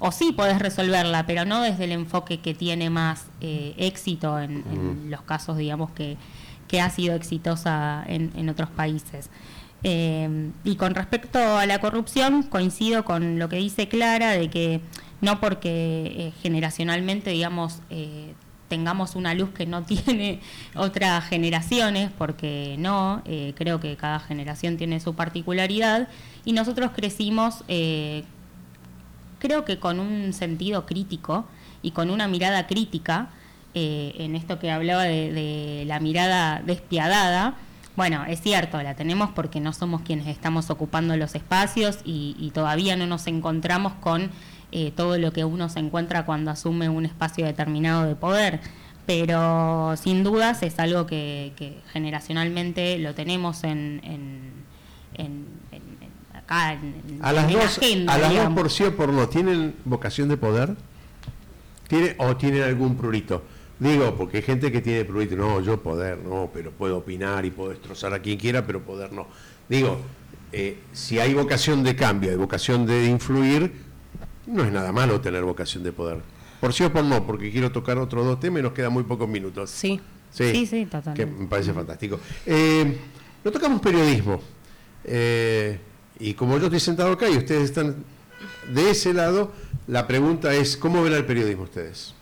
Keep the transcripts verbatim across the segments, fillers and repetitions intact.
o sí podés resolverla, pero no desde el enfoque que tiene más eh, éxito en, Mm. en los casos, digamos, que, que ha sido exitosa en, en otros países. Eh, y con respecto a la corrupción, coincido con lo que dice Clara, de que no porque eh, generacionalmente, digamos, eh, tengamos una luz que no tiene otras generaciones, porque no, eh, creo que cada generación tiene su particularidad, y nosotros crecimos, eh, creo que con un sentido crítico y con una mirada crítica, eh, en esto que hablaba de, de la mirada despiadada. Bueno, es cierto, la tenemos porque no somos quienes estamos ocupando los espacios y, y todavía no nos encontramos con eh, todo lo que uno se encuentra cuando asume un espacio determinado de poder, pero sin dudas es algo que, que generacionalmente lo tenemos en, en, en, en, en acá en, a las en dos, agenda, a las digamos. dos por sí o por no, ¿tienen vocación de poder? ¿Tiene, o tienen algún prurito? Digo, porque hay gente que tiene prurito, no, yo poder, no, pero puedo opinar y puedo destrozar a quien quiera, pero poder no. Digo, eh, si hay vocación de cambio, hay vocación de influir, no es nada malo tener vocación de poder. Por sí o por no, porque quiero tocar otros dos temas y nos quedan muy pocos minutos. Sí, sí, sí, sí, totalmente. Que me parece fantástico. Eh, no tocamos periodismo. Eh, y como yo estoy sentado acá y ustedes están de ese lado, la pregunta es, ¿cómo ven el periodismo ustedes?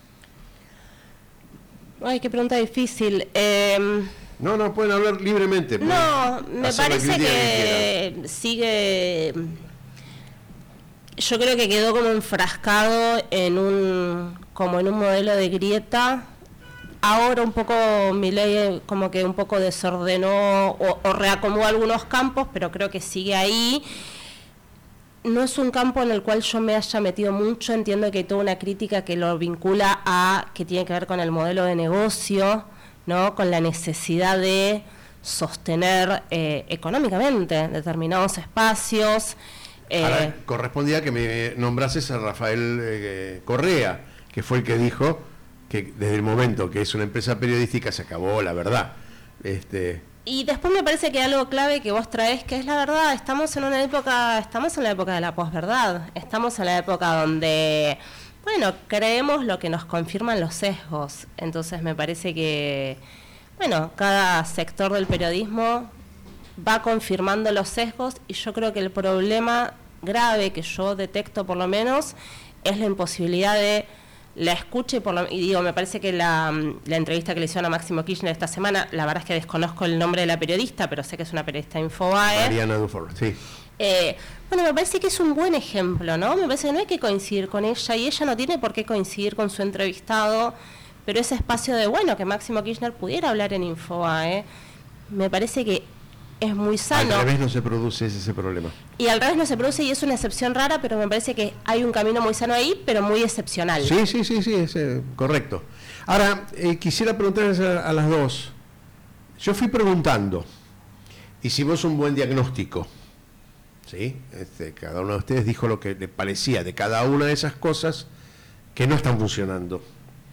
Ay, qué pregunta difícil. Eh, no, no, pueden hablar libremente. No, me parece que, que sigue... Yo creo que quedó como enfrascado en un como en un modelo de grieta. Ahora un poco Milei como que un poco desordenó o, o reacomodó algunos campos, pero creo que sigue ahí. No es un campo en el cual yo me haya metido mucho, entiendo que hay toda una crítica que lo vincula a, que tiene que ver con el modelo de negocio, ¿no? Con la necesidad de sostener eh, económicamente determinados espacios. Eh, Ahora, correspondía que me nombrases a Rafael eh, Correa, que fue el que dijo que desde el momento que es una empresa periodística se acabó la verdad. Este... Y después me parece que hay algo clave que vos traés, que es la verdad. Estamos en una época, estamos en la época de la posverdad. Estamos en la época donde, bueno, creemos lo que nos confirman los sesgos. Entonces me parece que, bueno, cada sector del periodismo va confirmando los sesgos y yo creo que el problema grave que yo detecto por lo menos es la imposibilidad de la escuche, por lo, y digo, me parece que la, la entrevista que le hicieron a Máximo Kirchner esta semana, la verdad es que desconozco el nombre de la periodista, pero sé que es una periodista de Infobae. Mariana Dufour, sí. Eh, bueno, me parece que es un buen ejemplo, ¿no? Me parece que no hay que coincidir con ella y ella no tiene por qué coincidir con su entrevistado, pero ese espacio de, bueno, que Máximo Kirchner pudiera hablar en Infobae, me parece que es muy sano. Al revés no se produce ese, ese problema. Y al revés no se produce y es una excepción rara, pero me parece que hay un camino muy sano ahí, pero muy excepcional. Sí, sí, sí, sí, es eh, correcto. Ahora, eh, quisiera preguntarles a, a las dos. Yo fui preguntando, hicimos un buen diagnóstico, ¿sí? Este, cada uno de ustedes dijo lo que le parecía de cada una de esas cosas que no están funcionando.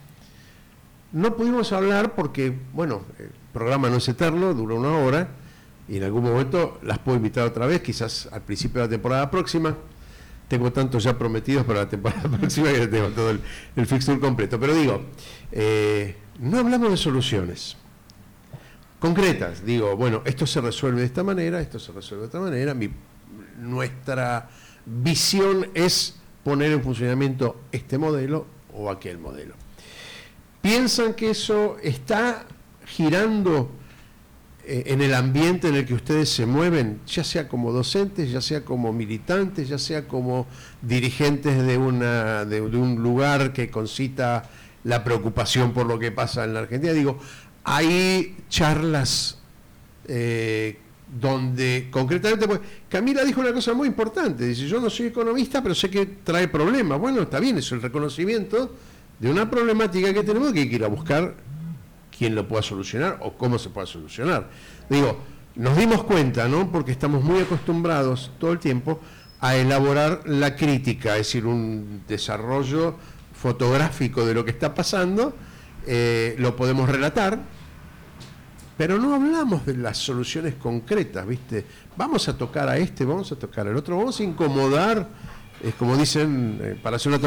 No pudimos hablar porque, bueno, el programa no es eterno, dura una hora, y en algún momento las puedo invitar otra vez, quizás al principio de la temporada próxima. Tengo tantos ya prometidos para la temporada próxima que tengo todo el, el fixture completo. Pero digo, eh, no hablamos de soluciones concretas. Digo, bueno, esto se resuelve de esta manera, esto se resuelve de esta manera. Mi, nuestra visión es poner en funcionamiento este modelo o aquel modelo. ¿Piensan que eso está girando en el ambiente en el que ustedes se mueven, ya sea como docentes, ya sea como militantes, ya sea como dirigentes de, una, de, de un lugar que concita la preocupación por lo que pasa en la Argentina? Digo, hay charlas eh, donde concretamente, pues, Camila dijo una cosa muy importante, dice, yo no soy economista, pero sé que trae problemas. Bueno, está bien, es el reconocimiento de una problemática que tenemos que ir a buscar quién lo pueda solucionar o cómo se pueda solucionar. Digo, nos dimos cuenta, ¿no? Porque estamos muy acostumbrados todo el tiempo a elaborar la crítica, es decir, un desarrollo fotográfico de lo que está pasando, eh, lo podemos relatar, pero no hablamos de las soluciones concretas, ¿viste? Vamos a tocar a este, vamos a tocar al otro, vamos a incomodar, es como dicen, eh, para hacer una